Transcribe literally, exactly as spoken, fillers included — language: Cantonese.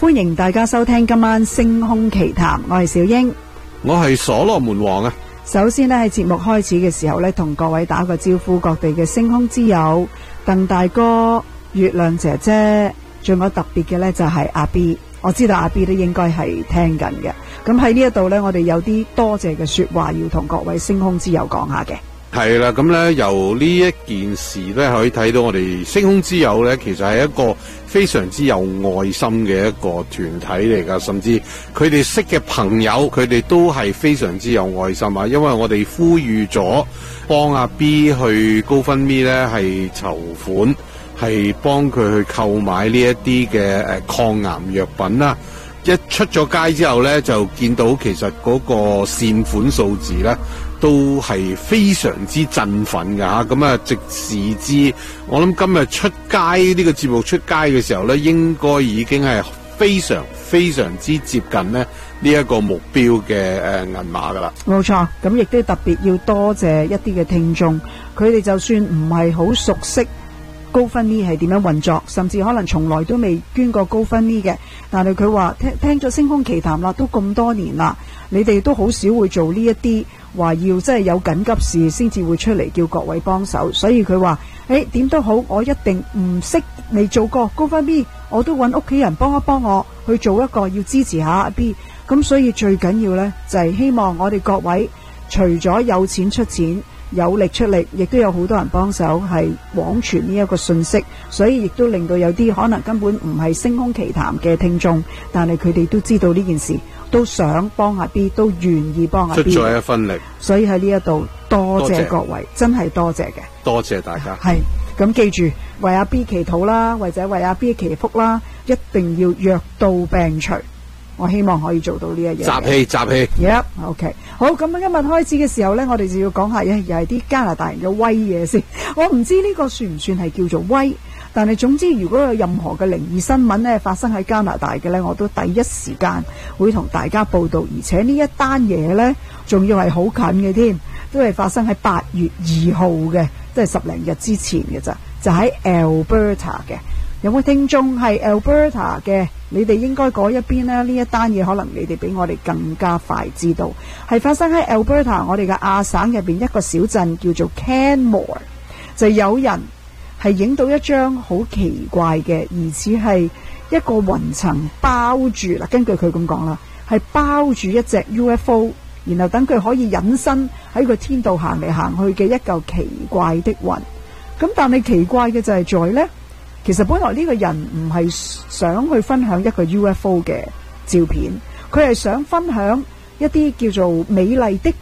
歡迎大家收聽今晚星空奇談，我係小英， 我係所羅門王啊。 首先呢，喺節目開始嘅時候呢，同各位打個招呼，各地嘅星空之友，鄧大哥、月亮姐姐，仲有特別嘅呢，就係阿 B， 我知道阿 B 都應該係聽緊嘅。咁喺呢一度呢，我哋有啲多謝嘅說話要同各位星空之友講下嘅。 係啦，咁咧由呢一件事咧可以睇到我哋星空之友咧，其實係一個非常之有愛心嘅一個團體嚟噶，甚至佢哋識嘅朋友，佢哋都係非常之有愛心啊！因為我哋呼籲咗幫阿 B 去GoFundMe咧，係籌款，係幫佢去購買呢一啲嘅誒抗癌藥品啦。一出咗街之後咧，就見到其實嗰個善款數字咧，都係非常之振奮㗎吓。咁啊，直視之，我諗今日出街呢個節目出街嘅時候咧，應該已經係非常非常之接近咧呢一個目標嘅誒銀碼噶啦。 冇錯，咁亦都特別要多謝一啲嘅聽眾，佢哋就算唔係好熟悉GoFundMe係點樣運作，甚至可能從來都未捐過GoFundMe嘅，但係佢話聽聽咗星空奇談啦，都咁多年啦，你哋都好少會做呢一啲話要真係有緊急事先至會出嚟叫各位幫手，所以佢話誒點都好，我一定唔識未做過GoFundMe，我都揾屋企人幫一幫我去做一個，要支持下阿 B。咁所以最緊要呢，就係希望我哋各位除咗有錢出錢，有力出力，亦都有好多人幫手係廣傳呢一個信息，所以亦都令到有啲可能根本唔係星空奇談嘅聽眾，但係佢哋都知道呢件事，都想幫阿 B， 都願意幫阿 B， 出咗一分力。所以喺呢一度多謝各位，真係多謝嘅，多謝大家。係咁記住為阿 B 祈禱啦，或者為阿 B 祈福啦，一定要藥到病除。我希望可以做到呢一樣。集氣集氣 Yep OK 好，咁今日開始嘅時候呢，我哋就要講下又係啲加拿大人嘅威嘢先。我唔知呢個算唔算係叫做威，但係總之如果有任何嘅靈異新聞呢發生喺加拿大嘅呢，我都第一時間會同大家報道。而且呢一單嘢呢仲要係好近嘅添，都係發生喺八月二號嘅，即係十零日之前嘅咋，就喺 Alberta 嘅。有冇聽眾係 Alberta 嘅？你哋應該嗰一邊呢，呢一單嘢可能你哋比我哋更加快知道，係發生喺 Alberta 我哋嘅亞省入邊一個小鎮叫做 Canmore， 就有人係影到一張好奇怪嘅，疑似係一個雲層包住啦，根據佢咁講啦，係包住一隻 U F O， 然後等佢可以隱身喺個天度行嚟行去嘅一嚿奇怪的雲。咁但係奇怪嘅就係在呢，其實本來呢個人唔係想去分享一個 U F O 嘅照片，佢係想分享一啲叫做美麗的